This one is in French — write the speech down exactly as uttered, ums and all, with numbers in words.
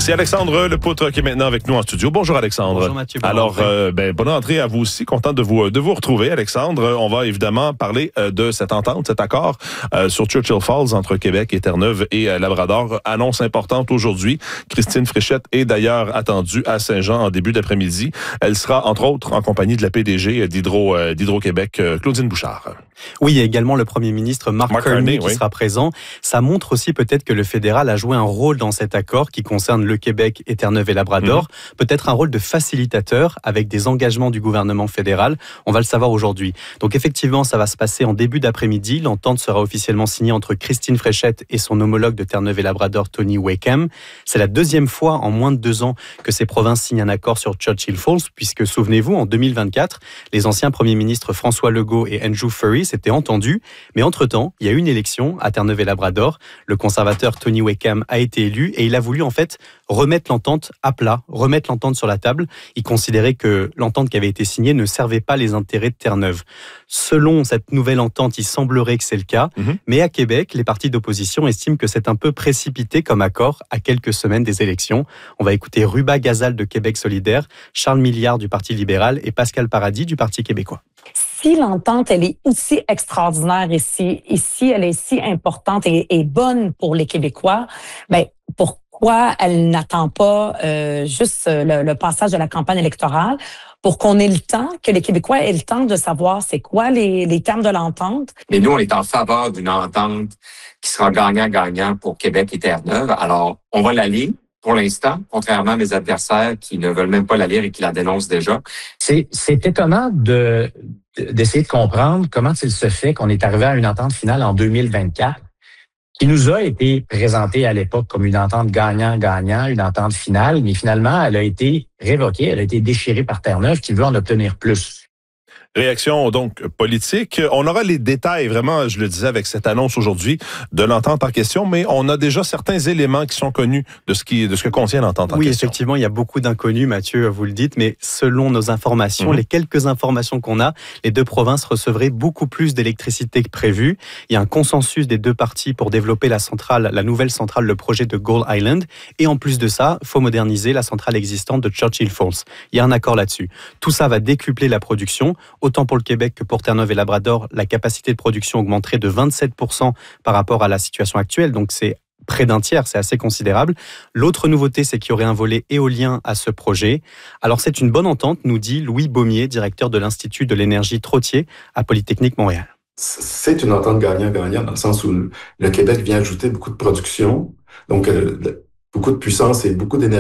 C'est Alexandre Lepoutre qui est maintenant avec nous en studio. Bonjour Alexandre. Bonjour Mathieu. Bonne Alors, rentrée. euh, ben, bonne entrée à vous aussi. Content de vous de vous retrouver, Alexandre. On va évidemment parler euh, de cette entente, cet accord euh, sur Churchill Falls entre Québec et Terre-Neuve et euh, Labrador. Annonce importante aujourd'hui. Christine Fréchette est d'ailleurs attendue à Saint-Jean en début d'après-midi. Elle sera entre autres en compagnie de la P D G d'Hydro euh, d'Hydro-Québec, euh, Claudine Bouchard. Oui, il y a également le Premier ministre Mark, Mark Carney, Carney qui oui. sera présent. Ça montre aussi peut-être que le fédéral a joué un rôle dans cet accord qui concerne le Québec et Terre-Neuve et Labrador. Mmh. Peut-être un rôle de facilitateur avec des engagements du gouvernement fédéral. On va le savoir aujourd'hui. Donc effectivement, ça va se passer en début d'après-midi. L'entente sera officiellement signée entre Christine Fréchette et son homologue de Terre-Neuve et Labrador, Tony Wakeham. C'est la deuxième fois en moins de deux ans que ces provinces signent un accord sur Churchill Falls, puisque souvenez-vous, en deux mille vingt-quatre, les anciens premiers ministres François Legault et Andrew Furry s'étaient entendus. Mais entre-temps, il y a eu une élection à Terre-Neuve et Labrador. Le conservateur Tony Wakeham a été élu et il a voulu en fait remettre l'entente à plat, remettre l'entente sur la table. Il considérait que l'entente qui avait été signée ne servait pas les intérêts de Terre-Neuve. Selon cette nouvelle entente, il semblerait que c'est le cas. Mmh. Mais à Québec, les partis d'opposition estiment que c'est un peu précipité comme accord à quelques semaines des élections. On va écouter Ruba Gazal de Québec solidaire, Charles Milliard du Parti libéral et Pascal Paradis du Parti québécois. Si l'entente, elle est aussi extraordinaire ici, ici, elle est si importante et, et bonne pour les Québécois, ben pourquoi elle n'attend pas euh, juste le, le passage de la campagne électorale pour qu'on ait le temps, que les Québécois aient le temps de savoir c'est quoi les, les termes de l'entente? Mais nous, on est en faveur d'une entente qui sera gagnant-gagnant pour Québec et Terre-Neuve. Alors, on va la lire. Pour l'instant, contrairement à mes adversaires qui ne veulent même pas la lire et qui la dénoncent déjà. C'est, c'est étonnant de, d'essayer de comprendre comment il se fait qu'on est arrivé à une entente finale en deux mille vingt-quatre qui nous a été présentée à l'époque comme une entente gagnant-gagnant, une entente finale, mais finalement, elle a été révoquée, elle a été déchirée par Terre-Neuve qui veut en obtenir plus. Réaction donc politique. On aura les détails, vraiment, je le disais avec cette annonce aujourd'hui, de l'entente en question, mais on a déjà certains éléments qui sont connus de ce, qui, de ce que contient l'entente en oui, question. Oui, effectivement, il y a beaucoup d'inconnus, Mathieu, vous le dites, mais selon nos informations, mmh. les quelques informations qu'on a, les deux provinces recevraient beaucoup plus d'électricité que prévu. Il y a un consensus des deux parties pour développer la centrale, la nouvelle centrale, le projet de Gold Island, et en plus de ça, il faut moderniser la centrale existante de Churchill Falls. Il y a un accord là-dessus. Tout ça va décupler la production. Autant pour le Québec que pour Terre-Neuve et Labrador, la capacité de production augmenterait de vingt-sept pour cent par rapport à la situation actuelle. Donc, c'est près d'un tiers, c'est assez considérable. L'autre nouveauté, c'est qu'il y aurait un volet éolien à ce projet. Alors, c'est une bonne entente, nous dit Louis Baumier, directeur de l'Institut de l'énergie Trottier à Polytechnique Montréal. C'est une entente gagnant-gagnant dans le sens où le Québec vient ajouter beaucoup de production, donc euh, beaucoup de puissance et beaucoup d'énergie